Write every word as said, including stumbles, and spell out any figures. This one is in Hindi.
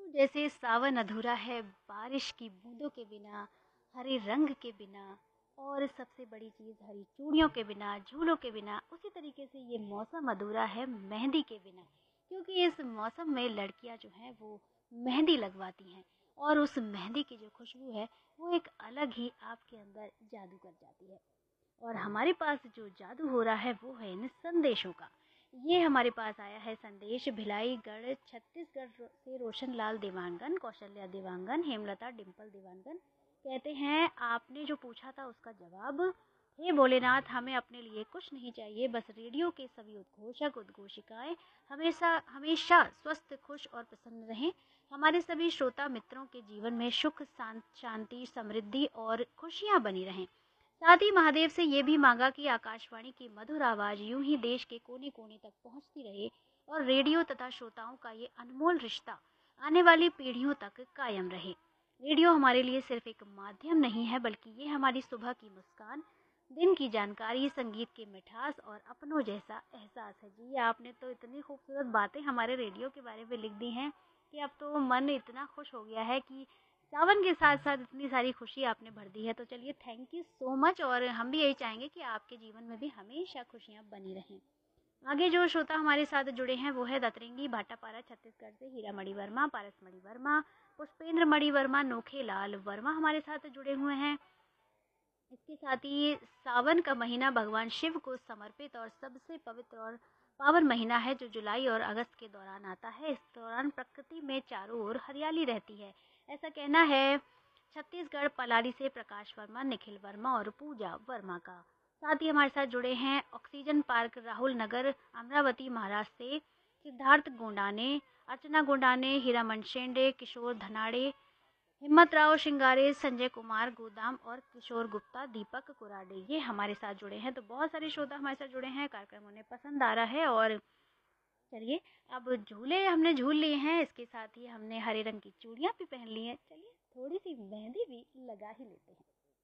तो जैसे सावन अधूरा है बारिश की बूंदों के बिना, हरे रंग के बिना और सबसे बड़ी चीज़ हरी चूड़ियों के बिना, झूलों के बिना, उसी तरीके से ये मौसम अधूरा है मेहंदी के बिना। क्योंकि इस मौसम में लड़कियां जो हैं वो मेहंदी लगवाती हैं और उस मेहंदी की जो खुशबू है वो एक अलग ही आपके अंदर जादू कर जाती है। और हमारे पास जो जादू हो रहा है वो है इन संदेशों का। ये हमारे पास आया है संदेश भिलाई गढ़ छत्तीसगढ़ रो- से रोशन लाल देवांगन, कौशल्या देवांगन, हेमलता डिम्पल देवांगन कहते हैं आपने जो पूछा था उसका जवाब। हे भोलेनाथ, हमें अपने लिए कुछ नहीं चाहिए, बस रेडियो के सभी उद्घोषक उद्घोषिकाएं हमेशा हमेशा स्वस्थ खुश और प्रसन्न रहें। हमारे सभी श्रोता मित्रों के जीवन में सुख शां- शांति समृद्धि और खुशियां बनी रहें। साथ ही महादेव से ये भी मांगा कि आकाशवाणी की मधुर आवाज यूं ही देश के कोने कोने तक पहुंचती रहे और रेडियो तथा श्रोताओं का ये अनमोल रिश्ता आने वाली पीढ़ियों तक कायम रहे। रेडियो हमारे लिए सिर्फ एक माध्यम नहीं है, बल्कि ये हमारी सुबह की मुस्कान, दिन की जानकारी, संगीत की मिठास और अपनों जैसा एहसास है। जी, आपने तो इतनी खूबसूरत बातें हमारे रेडियो के बारे में लिख दी हैं कि अब तो मन इतना खुश हो गया है कि सावन के साथ साथ इतनी सारी खुशी आपने भर दी है। तो चलिए, थैंक यू सो मच। और हम भी यही चाहेंगे कि आपके जीवन में भी हमेशा खुशियाँ बनी रहें। आगे जो श्रोता हमारे साथ जुड़े हैं वो है दतरंगी भाटापारा छत्तीसगढ़ से हीरा मणि वर्मा, पारस मणि वर्मा, पुष्पेंद्र मणि वर्मा, नोखे लाल वर्मा हमारे साथ जुड़े हुए हैं। इसके साथ ही सावन का महीना भगवान शिव को समर्पित और सबसे पवित्र और पावन महीना है जो जुलाई और अगस्त के दौरान आता है। इस दौरान प्रकृति में चारों ओर हरियाली रहती है, ऐसा कहना है छत्तीसगढ़ पलारी से प्रकाश वर्मा, निखिल वर्मा और पूजा वर्मा का। साथ ही हमारे साथ जुड़े हैं ऑक्सीजन पार्क राहुल नगर अमरावती महाराष्ट्र से सिद्धार्थ गोंडाने, अर्चना गोंडाने, हीरा मनशेंडे, किशोर धनाड़े, हिम्मत राव शिंगारे, संजय कुमार गोदाम और किशोर गुप्ता, दीपक कुराडे ये हमारे साथ जुड़े हैं। तो बहुत सारे श्रोता हमारे साथ जुड़े हैं, कार्यक्रम उन्हें पसंद आ रहा है। और चलिए, अब झूले हमने झूल लिए हैं, इसके साथ ही हमने हरे रंग की चूड़ियाँ भी पहन ली हैं। चलिए, थोड़ी सी मेहंदी भी लगा ही लेते हैं।